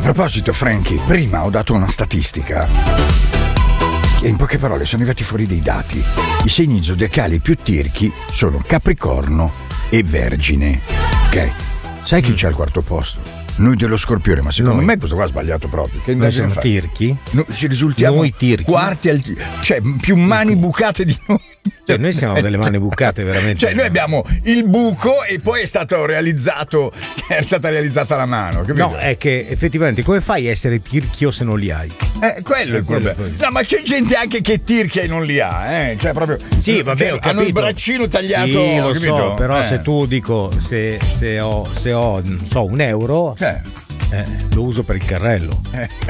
A proposito, Frankie, prima ho dato una statistica e in poche parole sono arrivati fuori dei dati. I segni zodiacali più tirchi sono Capricorno e Vergine. Ok? Sai chi c'è al quarto posto? Noi dello Scorpione, ma secondo me questo qua ha sbagliato proprio. Che noi siamo tirchi? Ci risultiamo noi tirchi? Quarti cioè più mani bucate di noi. Cioè, noi siamo delle mani bucate veramente. Cioè noi abbiamo il buco e poi è stata realizzata la mano, capito? No, è che effettivamente come fai a essere tirchio se non li hai? Quello è il problema. No, ma c'è gente anche che tirchia e non li ha, cioè proprio. Sì, vabbè, cioè, hanno il braccino tagliato. Sì, lo capito? so, però se tu dico se ho non so €1, lo uso per il carrello.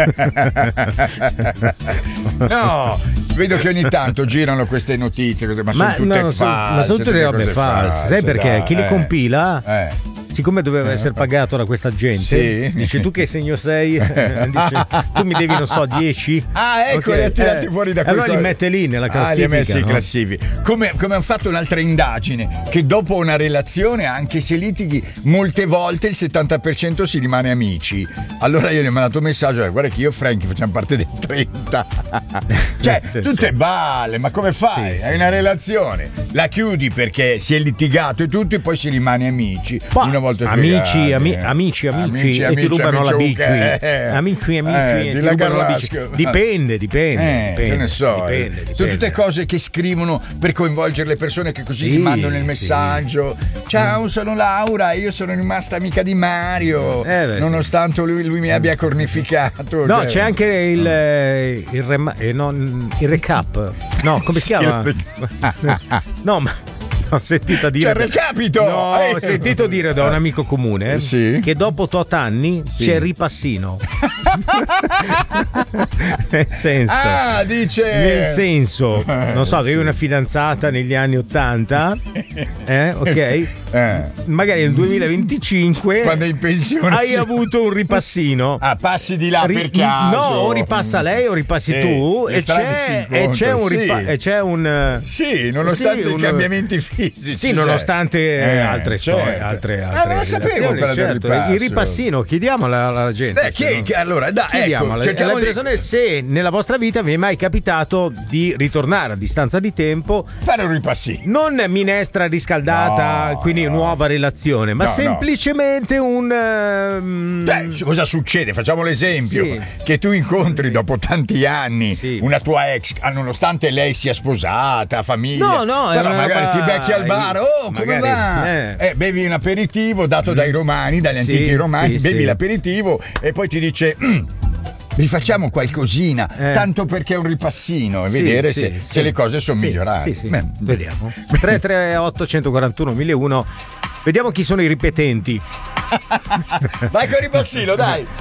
No, vedo che ogni tanto girano queste notizie, ma sono tutte false. Ma sono tutte robe false. Sai perché? Chi li compila? Siccome doveva essere pagato da questa gente, dice tu che segno sei? Dice, tu mi devi non so 10. Ecco, li ha tirati fuori da questo. Allora li mette lì nella classifica. Li ha messi in classifica. Come hanno fatto un'altra indagine, che dopo una relazione, anche se litighi molte volte, il 70% si rimane amici. Allora io gli ho mandato un messaggio, guarda che io e Frankie facciamo parte dei 30. Cioè, tutte balle, ma come fai? Hai una relazione, la chiudi perché si è litigato e tutto, e poi si rimane amici. Una volta amici e ti rubano la bici. Amici e ti rubano la bici. Dipende. Che ne so. Dipende. Sono tutte cose che scrivono per coinvolgere le persone, che così gli mandano il messaggio. Ciao, sono Laura, io sono rimasta amica di Mario, nonostante lui mi abbia cornificato. No, c'è anche il recap. No, come si chiama? No, ma ho sentito dire. C'è il recapito! No, ho sentito dire da un amico comune che dopo 8 anni c'è il ripassino. Nel senso, non so, avevi una fidanzata negli anni 80, ok? Magari nel 2025 quando è in pensione hai avuto un ripassino. Passi di là per caso. No, o ripassa lei o ripassi tu e c'è un sì, nonostante i cambiamenti fisici. Sì, nonostante altre storie, altre non sapevo il ripassino. Chiediamo alla gente. Chiediamo alle persone se nella vostra vita vi è mai capitato di ritornare a distanza di tempo, fare un ripassino. Non minestra riscaldata, quindi nuova relazione, ma semplicemente cosa succede? Facciamo l'esempio che tu incontri dopo tanti anni una tua ex, nonostante lei sia sposata, famiglia. Però magari ti becchi al bar, come va? Bevi un aperitivo dato dai romani, dagli antichi romani, bevi l'aperitivo e poi ti dice rifacciamo qualcosina, tanto perché è un ripassino e vedere se le cose sono migliorate. Vediamo. 338 141 1001. Vediamo chi sono i ripetenti. Vai con il ripassino, dai.